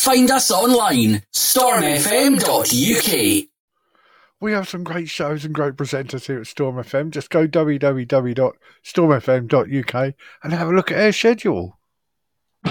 Find us online, stormfm.uk. We have some great shows and great presenters here at Storm FM. Just go www.stormfm.uk and have a look at our schedule.